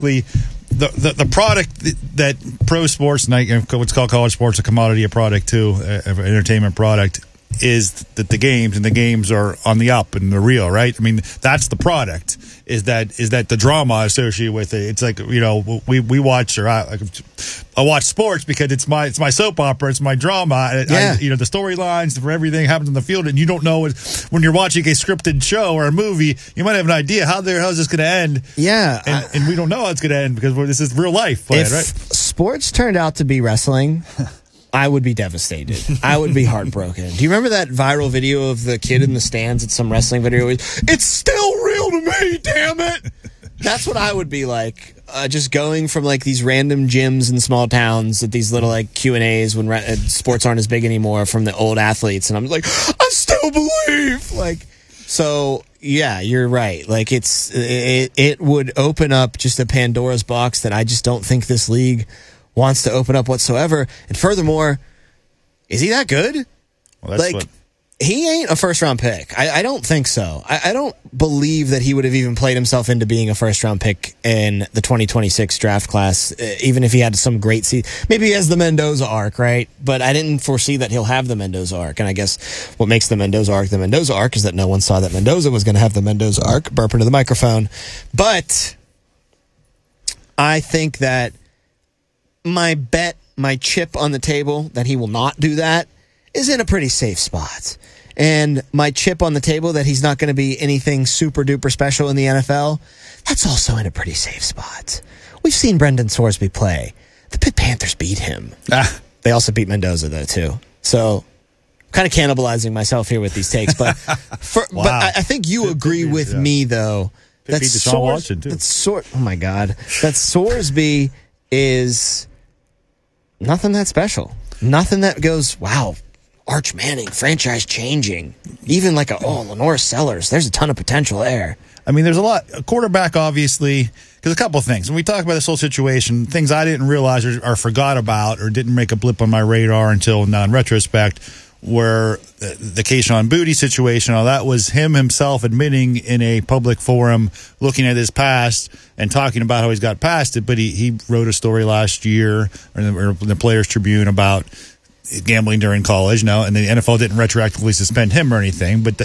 the product that pro sports and what's called college sports, a commodity, a product too, an entertainment product, is that the games are on the up and they're real, right? I mean, that's the product. Is that the drama associated with it? It's like, we watch, or I watch sports because it's my soap opera, it's my drama. Yeah. The storylines for everything happens on the field, and you don't know when you're watching a scripted show or a movie. You might have an idea how's this going to end. Yeah, and we don't know how it's going to end because this is real life. Right? Sports turned out to be wrestling, I would be devastated. I would be heartbroken. Do you remember that viral video of the kid in the stands at some wrestling video? It's still real to me, damn it! That's what I would be like. Just going from like these random gyms in small towns at these little like Q&As when sports aren't as big anymore from the old athletes, and I'm like, I still believe. So yeah, you're right. Like it would open up just a Pandora's box that I just don't think this league wants to open up whatsoever. And furthermore, is he that good? Well, that's he ain't a first-round pick. I don't think so. I don't believe that he would have even played himself into being a first-round pick in the 2026 draft class, even if he had some great season. Maybe he has the Mendoza arc, right? But I didn't foresee that he'll have the Mendoza arc. And I guess what makes the Mendoza arc is that no one saw that Mendoza was going to have the Mendoza arc. Burp into the microphone. But I think that my chip on the table that he will not do that is in a pretty safe spot. And my chip on the table that he's not going to be anything super duper special in the NFL, that's also in a pretty safe spot. We've seen Brendan Sorsby play. The Pitt Panthers beat him. They also beat Mendoza, though, too. So, kind of cannibalizing myself here with these takes. But Wow. but I think you agree with me, though. Pitt beat Deshaun Watson, too. Oh, my God. That Sorsby is nothing that special. Nothing that goes, wow, Arch Manning, franchise changing. Even like Lenore Sellers. There's a ton of potential there. I mean, there's a lot. A quarterback, obviously, because a couple of things. When we talk about this whole situation, things I didn't realize or forgot about or didn't make a blip on my radar until now in retrospect, where the Kayshon Boutte situation, all that was him himself admitting in a public forum, looking at his past and talking about how he's got past it. But he wrote a story last year or the Players Tribune about gambling during college, and the NFL didn't retroactively suspend him or anything. But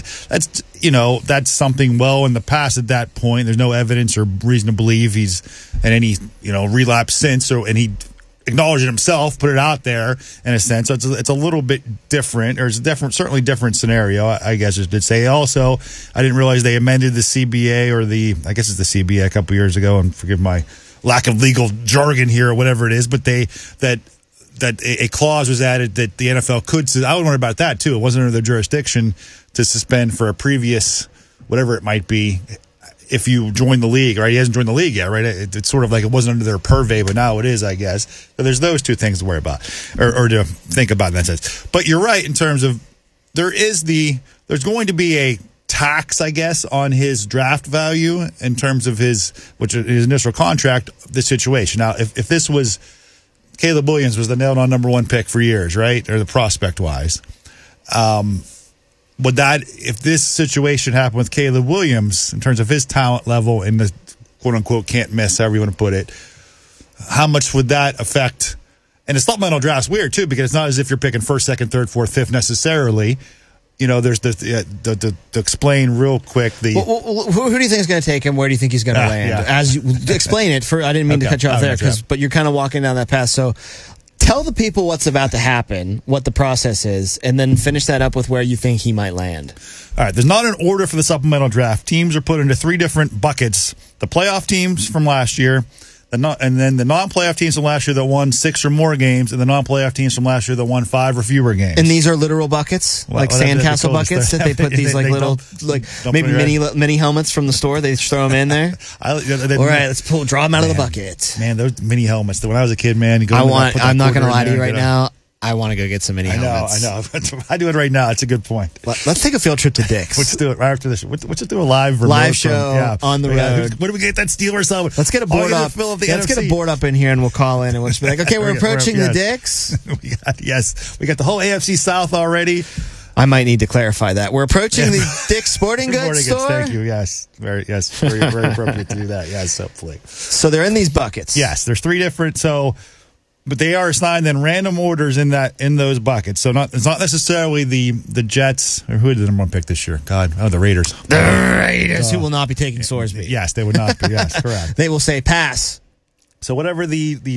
that's something well in the past at that point. There's no evidence or reason to believe he's had any relapse since, and he acknowledged it himself, put it out there in a sense. So it's a little bit different, or it's a certainly different scenario, I guess I should say. Also, I didn't realize they amended the CBA I guess it's the CBA a couple years ago, and forgive my lack of legal jargon here or whatever it is, but that a clause was added that the NFL could. I was wondering about that too. It wasn't under their jurisdiction to suspend for a previous, whatever it might be, if you join the league, right? He hasn't joined the league yet, right? It's sort of like it wasn't under their purvey, but now it is, I guess. So there's those two things to worry about or to think about in that sense. But you're right in terms of there's going to be a tax, I guess, on his draft value in terms of his initial contract, the situation. Now, if this was Caleb Williams was the nailed-on number one pick for years, right? Or the prospect-wise. Would that, if this situation happened with Caleb Williams, in terms of his talent level and the quote-unquote can't miss, however you want to put it, how much would that affect? And the supplemental draft's weird, too, because it's not as if you're picking first, second, third, fourth, fifth necessarily. There's to explain real quick who do you think is going to take him? Where do you think he's going to land? Yeah. As you explain it, I didn't mean to cut you off there, but you're kind of walking down that path. So tell the people what's about to happen, what the process is, and then finish that up with where you think he might land. All right, there's not an order for the supplemental draft. Teams are put into three different buckets: the playoff teams from last year, and then the non-playoff teams from last year that won 6 or more games, and the non-playoff teams from last year that won 5 or fewer games. And these are literal buckets, like sandcastle buckets that they put these little, maybe mini helmets from the store. They just throw them in there. All right, let's draw them out of the bucket. Man, those mini helmets. When I was a kid, man, I'm not going to lie to you right now. I want to go get some mini helmets. I know. I do it right now. It's a good point. Let's take a field trip to Dick's. Let's do it right after this. Let's do a live show on the road. Where do we get that Steelers? Let's get a board up. Let's get a board up in here, and we'll call in, and we'll just be like, okay, we're approaching the Dick's. We got the whole AFC South already. I might need to clarify that. We're approaching the Dick's Sporting Goods store. Thank you. Yes, very appropriate to do that. Yes, hopefully. So they're in these buckets. Yes, there's 3 different. But they are assigned in random orders in those buckets. So it's not necessarily the Jets or who did the number 1 pick this year? God, the Raiders. The Raiders, who will not be taking Sorsby. Yes, they would not be. Yes, correct. They will say pass. So whatever the